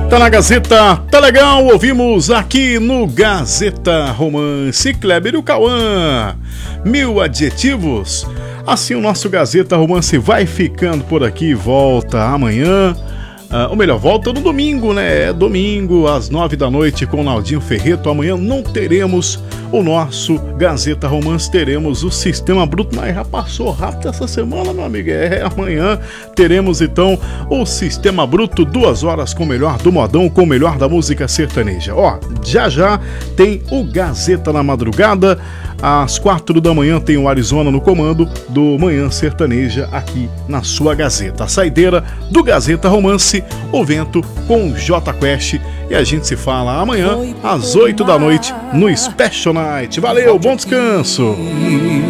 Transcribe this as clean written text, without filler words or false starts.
Tá na Gazeta, tá legal, ouvimos aqui no Gazeta Romance, Kleber e o Cauã, 1000 adjetivos. Assim o nosso Gazeta Romance vai ficando por aqui, volta amanhã, ou melhor, volta no domingo, né? É domingo às 9 da noite com o Naldinho Ferreto. Amanhã não teremos o nosso Gazeta Romance, teremos o Sistema Bruto, mas já passou rápido essa semana, meu amigo. Amanhã teremos então o Sistema Bruto, 2 horas com o melhor do modão, com o melhor da música sertaneja. Ó, já tem o Gazeta na madrugada, às 4 da manhã tem o Arizona no comando do Manhã Sertaneja aqui na sua Gazeta. A saideira do Gazeta Romance, o vento com o J Quest. E a gente se fala amanhã às 8 da noite no Special Night. Valeu, bom descanso!